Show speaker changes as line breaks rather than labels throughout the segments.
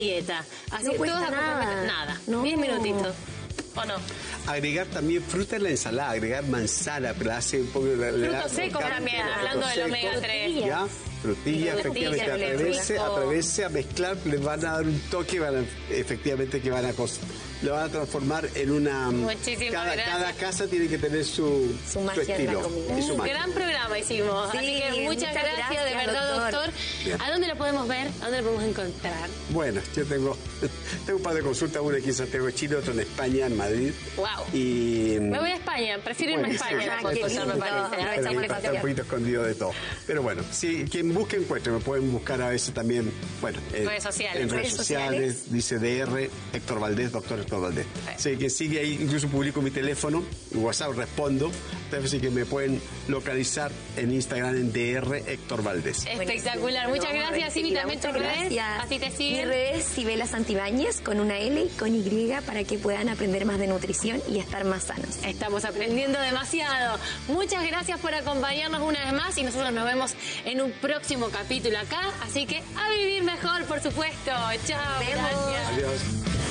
dieta. Así
No
que
cuesta
todos
nada.
Nada.
No.
10 minutitos. ¿O no?
Agregar también fruta en la ensalada, agregar manzana, pero hace un poco de...
Frutos secos también, hablando del omega 3.
¿Ya? Frutillas, efectivamente, atreverse a mezclar, les van a dar un toque, efectivamente que van a lo van a transformar en una... Cada casa tiene que tener su
magia en la
estilo.
comida.
Y su magia.
Gran programa hicimos,
Sí,
así que muchas gracias, de verdad, doctor.
Bien.
¿A dónde lo podemos ver? ¿A dónde lo podemos encontrar?
Bueno, yo tengo un par de consultas, una aquí en Santiago de Chile, otra en España, en Madrid.
Wow.
Y
Me voy a España, prefiero irme a España.
qué lindo.
Me parece.
Está un poquito escondido de todo. Pero bueno, si quien busque encuentre, me pueden buscar a veces también, bueno,
Redes sociales.
en redes sociales, dice DR, Héctor Valdés, doctor Héctor Valdés. Así que sigue ahí, incluso publico mi teléfono, WhatsApp, respondo. Entonces sí que me pueden localizar en Instagram en DR Héctor Valdés.
Espectacular, muchas gracias. Simi, también tus redes, así te siguen.
Mi red es Sibela Santibáñez con una L y con Y para que puedan aprender más de nutrición y estar más sanos.
Estamos aprendiendo demasiado. Muchas gracias por acompañarnos una vez más y nosotros nos vemos en un próximo capítulo acá. Así que a vivir mejor, por supuesto. Chao, gracias.
Adiós.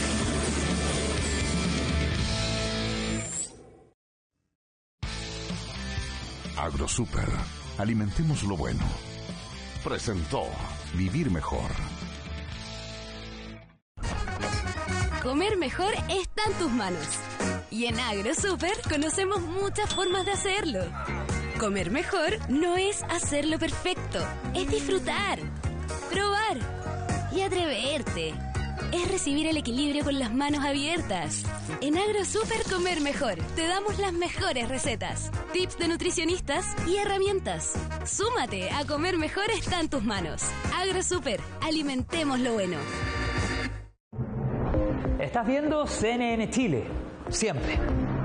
AgroSuper. Alimentemos lo bueno. Presentó Vivir Mejor.
Comer mejor está en tus manos. Y en AgroSuper conocemos muchas formas de hacerlo. Comer mejor no es hacerlo perfecto, es disfrutar, probar y atreverte. Es recibir el equilibrio con las manos abiertas. En AgroSuper Comer Mejor te damos las mejores recetas, tips de nutricionistas y herramientas. Súmate a Comer Mejor está en tus manos. AgroSuper, alimentemos lo bueno.
Estás viendo CNN Chile, siempre.